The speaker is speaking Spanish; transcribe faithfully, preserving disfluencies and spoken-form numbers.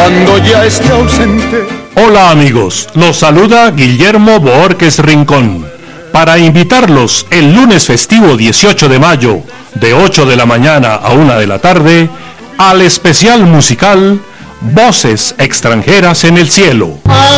cuando ya esté ausente. Hola amigos, los saluda Guillermo Boorques Rincón para invitarlos el lunes festivo dieciocho de mayo de ocho de la mañana a una de la tarde al especial musical Voces extranjeras en el cielo.